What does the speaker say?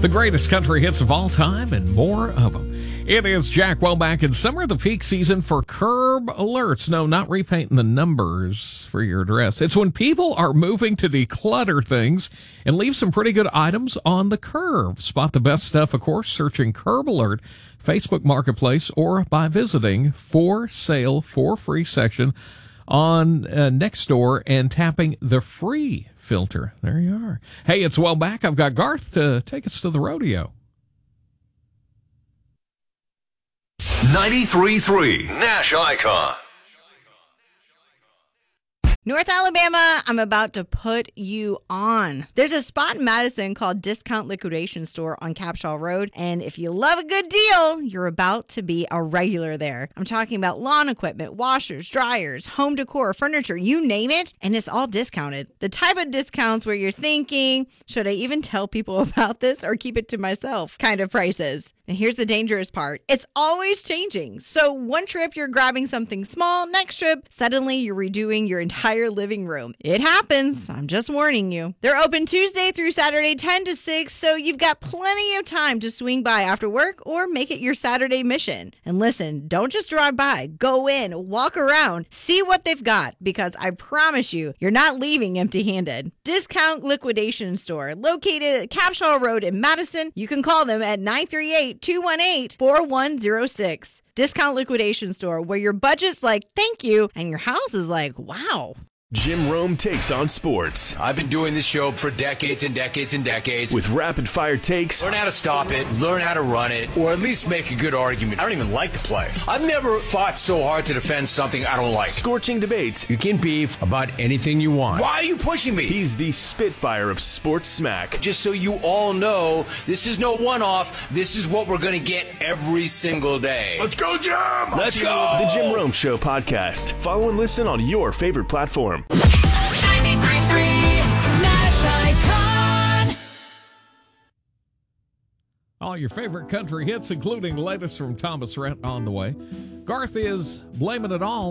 The greatest country hits of all time and more of them. It is Jack Welback in summer, the peak season for curb alerts. No, not repainting the numbers for your address. It's when people are moving to declutter things and leave some pretty good items on the curb. Spot the best stuff, of course, searching Curb Alert, Facebook Marketplace, or by visiting For Sale for Free section on Nextdoor and tapping the free filter. There you are. Hey, it's Welback. I've got Garth to take us to the rodeo. 93.3 Nash Icon. North Alabama, I'm about to put you on. There's a spot in Madison called Discount Liquidation Store on Capshaw Road, and if you love a good deal, you're about to be a regular there. I'm talking about lawn equipment, washers, dryers, home decor, furniture, you name it, and it's all discounted. The type of discounts where you're thinking, should I even tell people about this or keep it to myself kind of prices. And here's the dangerous part. It's always changing. So one trip you're grabbing something small, next trip, suddenly you're redoing your entire living room. It happens. I'm just warning you. They're open Tuesday through Saturday 10 to 6, so you've got plenty of time to swing by after work or make it your Saturday mission. And listen, don't just drive by. Go in, walk around, see what they've got, because I promise you, you're not leaving empty-handed. Discount Liquidation Store, located at Capshaw Road in Madison. You can call them at 938-218-4106. Discount Liquidation Store, where your budget's like, thank you, and your house is like, wow. Jim Rome takes on sports. I've been doing this show for decades and decades and decades. With rapid-fire takes. Learn how to stop it, learn how to run it, or at least make a good argument. I don't even like the play. I've never fought so hard to defend something I don't like. Scorching debates. You can beef about anything you want. Why are you pushing me? He's the Spitfire of sports smack. Just so you all know, this is no one-off. This is what we're going to get every single day. Let's go, Jim! Let's go! The Jim Rome Show podcast. Follow and listen on your favorite platform. 93.3 Nash Icon. All your favorite country hits, including latest from Thomas Rhett on the way. Garth is blaming it all